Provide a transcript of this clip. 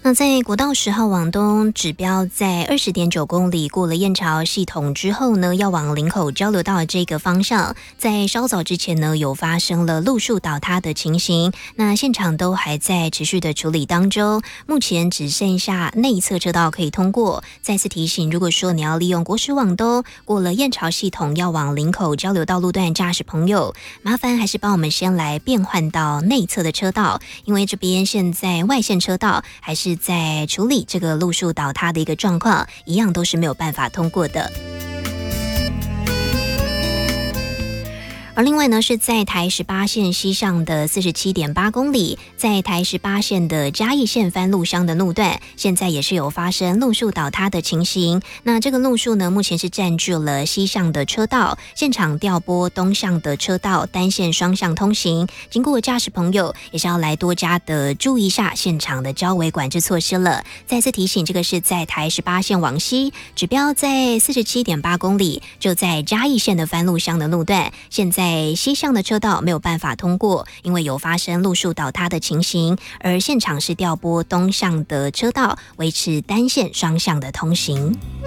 那在国道10号往东指标在20.9公里过了燕巢系统之后呢，要往林口交流道这个方向，在稍早之前呢有发生了路树倒塌的情形，那现场都还在持续的处理当中，目前只剩下内侧车道可以通过。再次提醒，如果说你要利用国10往东过了燕巢系统要往林口交流道路段驾驶朋友，麻烦还是帮我们先来变换到内侧的车道，因为这边现在外线车道还是在处理这个路树倒塌的一个状况，一样都是没有办法通过的。而另外呢，是在台18线西上的47.8公里，在台18线的嘉义线番路乡的路段，现在也是有发生路树倒塌的情形。那这个路树呢，目前是占据了西向的车道，现场调拨东向的车道，单线双向通行。经过驾驶朋友也是要来多加的注意一下现场的交围管制措施了。再次提醒，这个是在台18线往西，指标在47.8公里，就在嘉义线的番路乡的路段，现在西向的车道没有办法通过，因为有发生路树倒塌的情形，而现场是调拨东向的车道，维持单线双向的通行。